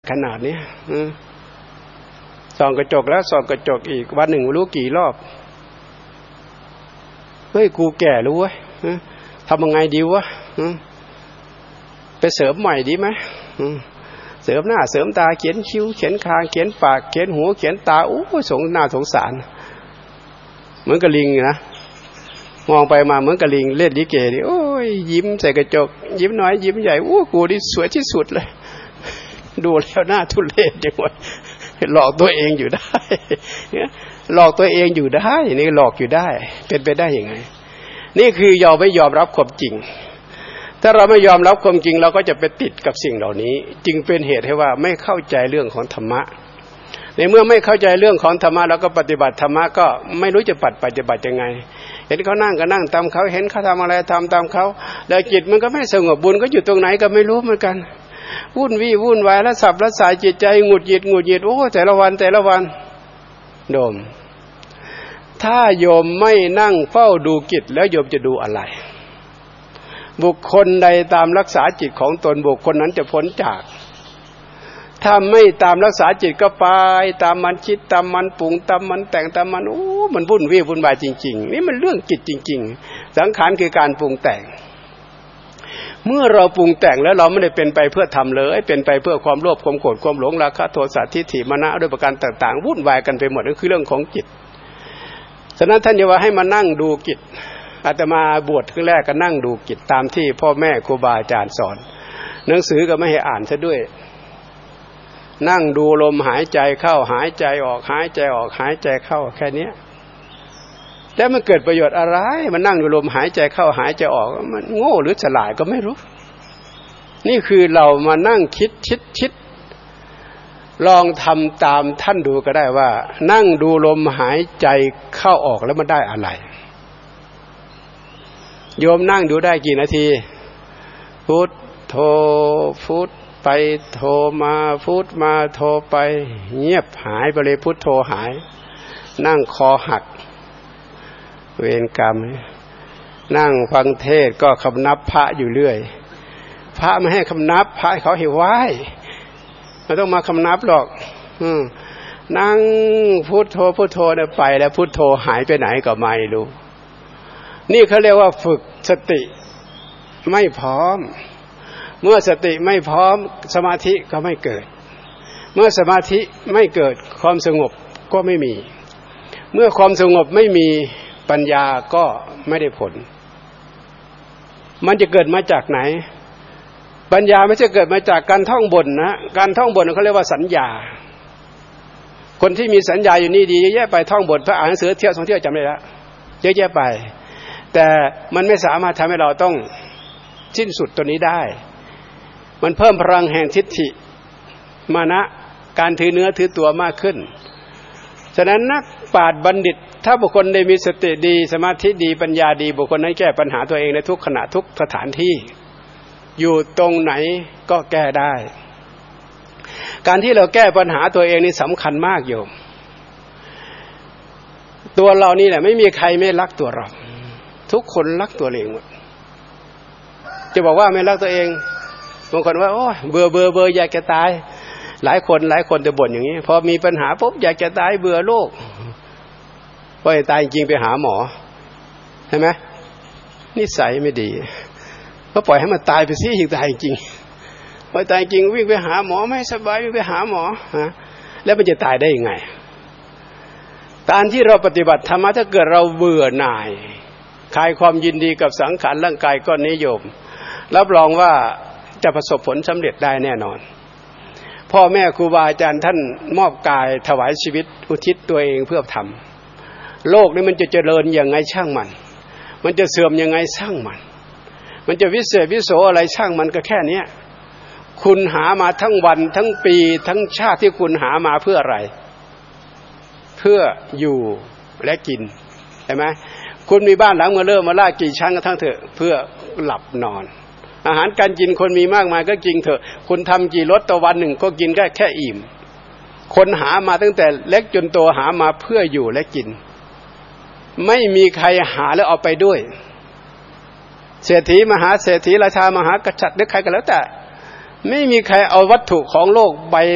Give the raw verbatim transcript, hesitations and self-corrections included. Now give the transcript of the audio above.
ขนาดนี้ส่องกระจกแล้วส่องกระจกอีกวันหนึ่งไม่รู้กี่รอบเฮ้ยกูแก่รู้เว้ยทำยังไงดีวะไปเสริมใหม่ดีไหมเสริมหน้าเสริมตาเขียนคิ้วเขียนคางเขียนปากเขียนหูเขียนตาโอ้ยสงหน้าสงสารเหมือนกับลิงนะมองไปมาเหมือนกับลิงเล่นลิเกดิโอ้ยยิ้มใส่กระจกยิ้มน้อยยิ้มใหญ่โอ้กูนี่สวยที่สุดเลยดูแล้วหน้าทุเรศจังวะหลอกตัวเองอยู่ได้หลอกตัวเองอยู่ได้นี่หลอกอยู่ได้เป็นไปได้ยังไงนี่คือยอมไม่ยอมรับความจริงถ้าเราไม่ยอมรับความจริงเราก็จะไปติดกับสิ่งเหล่านี้จึงเป็นเหตุให้ว่าไม่เข้าใจเรื่องของธรรมะในเมื่อไม่เข้าใจเรื่องของธรรมะแล้วก็ปฏิบัติธรรมะก็ไม่รู้จะปฏิบัติยังไงเห็นเขานั่งก็นั่งตามเขาเห็นเขาทำอะไรทำตามเขาแล้วจิตมันก็ไม่สงบบุญก็อยู่ตรงไหนก็ไม่รู้เหมือนกันวุ่นวี่วุ่นวายและสับและสายจิตใจหงุดหงิดหงุดหงิดโอ้แต่ละวันแต่ละวันโยมถ้าโยมไม่นั่งเฝ้าดูจิตแล้วโยมจะดูอะไรบุคคลใดตามรักษาจิตของตนบุคคลนั้นจะพ้นจากถ้าไม่ตามรักษาจิตก็ไปตามมันคิดตามมันปรุงตามมันแต่งตามมันโอ้มันวุ่นวี่วุ่นวายจริงๆนี่มันเรื่องจิตจริงๆสังขารคือการปรุงแต่งเมื่อเราปรุงแต่งแล้วเราไม่ได้เป็นไปเพื่อทำเลยเป็นไปเพื่อความโลภความโกรธความหลงราคะโทสะทิฏฐิมานะด้วยประการต่างๆวุ่นวายกันไปหมดนั่นคือเรื่องของจิตฉะนั้นท่านอย่าว่าให้มานั่งดูจิตอาตมาบวชครั้งแรกก็นั่งดูจิตตามที่พ่อแม่ครูบาอาจารย์สอนหนังสือก็ไม่ให้อ่านซะด้วยนั่งดูลมหายใจเข้าหายใจออกหายใจออกหายใจเข้าแค่นี้แล้วมันเกิดประโยชน์อะไรมันนั่งดูลมหายใจเข้าหายใจออกมันโง่หรือฉลาดก็ไม่รู้นี่คือเรามานั่งคิดคิดคิดลองทำตามท่านดูก็ได้ว่านั่งดูลมหายใจเข้าออกแล้วมันได้อะไรโยมนั่งดูได้กี่นาทีพุทโธพุทไปโธมาพุทมาโธไปเงียบหายไปเลยพุทโธหายนั่งคอหักเวรกรรมนั่งฟังเทศก็คำนับพระอยู่เรื่อยพระไม่ให้คำนับพระเขาให้ไหว้ไม่ต้องมาคำนับหรอกนั่งพุทโธพุทโธเนี่ยไปแล้วพุทโธหายไปไหนก็ไม่รู้นี่เขาเรียกว่าฝึกสติไม่พร้อมเมื่อสติไม่พร้อมสมาธิก็ไม่เกิดเมื่อสมาธิไม่เกิดความสงบก็ไม่มีเมื่อความสงบไม่มีปัญญาก็ไม่ได้ผลมันจะเกิดมาจากไหนปัญญาไม่ใช่เกิดมาจากการท่องบนนะการท่องบนเขาเรียกว่าสัญญาคนที่มีสัญญาอยู่นี่ดีเยอะแยะไปท่องบทพระอ่านหนังสือเที่ยวท่องเที่ยวจำได้แล้วเยอะแยะไปแต่มันไม่สามารถทำให้เราต้องสิ้นสุดตัวนี้ได้มันเพิ่มพลังแห่งทิฏฐิมานะการถือเนื้อถือตัวมากขึ้นฉะนั้นนักปราชญ์บัณฑิตถ้าบุคคลได้มีสติดีสมาธิดีปัญญาดีบุคคลนั้นแก้ปัญหาตัวเองในทุกขณะทุกสถานที่อยู่ตรงไหนก็แก้ได้การที่เราแก้ปัญหาตัวเองนี่สำคัญมากโยมตัวเรานี่แหละไม่มีใครไม่รักตัวเราทุกคนรักตัวเองหมดจะบอกว่าไม่รักตัวเองบางคนว่าโอ้ยเบื่อเบื่อเบื่ออยากจะตายหลายคนหลายคนจะบ่นอย่างนี้พอมีปัญหาปุ๊บอยากจะตายเบื่อโลกพอตายจริงไปหาหมอใช่ไหมนิสัยไม่ดีก็ปล่อยให้มันตายไปสิถึงตายจริงพอตายจริงวิ่งไปหาหมอไม่สบายวิ่งไปหาหมอฮะแล้วมันจะตายได้ยังไงการที่เราปฏิบัติธรรมะถ้าเกิดเราเบื่อหน่ายคลายความยินดีกับสังขารร่างกายก็นิยมรับรองว่าจะประสบผลสำเร็จได้แน่นอนพ่อแม่ครูบาอาจารย์ท่านมอบกายถวายชีวิตอุทิศตัวเองเพื่อทำโลกนี้มันจะเจริญอย่างไงช่างมันมันจะเสื่อมยังไงช่างมันมันจะวิเศษวิโสอะไรช่างมันก็แค่นี้คุณหามาทั้งวันทั้งปีทั้งชาติที่คุณหามาเพื่ออะไรเพื่ออยู่และกินใช่ไหมคุณมีบ้านหลังเมื่อเริ่มมาล่ากี่ชั้นก็ทั้งเถอะเพื่อหลับนอนอาหารการกินคนมีมากมายก็กินเถอะคุณทำกี่รสต่อวันหนึ่งก็กินได้แค่อิ่มคนหามาตั้งแต่เล็กจนโตหามาเพื่ออยู่และกินไม่มีใครหาแล้วเอาไปด้วยเศรษฐีมหาเศรษฐีราชามหากษัตริย์หรือใครก็แล้วแต่ไม่มีใครเอาวัตถุของโลกใบ